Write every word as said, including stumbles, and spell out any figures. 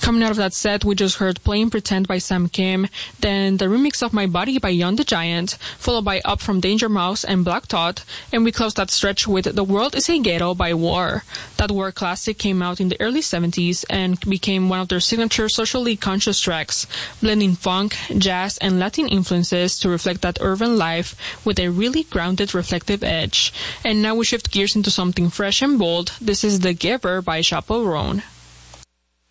Coming out of that set, we just heard Playing Pretend by Sam Kim, then the remix of My Body by Yon the Giant, followed by Up from Danger Mouse and Black Thought, and we closed that stretch with The World is a Ghetto by War. That War classic came out in the early seventies and became one of their signature socially conscious tracks, blending funk, jazz, and Latin influences to reflect that urban life with a really grounded, reflective edge. And now we shift gears into something fresh and bold. This is The Giver by Chappell Roan.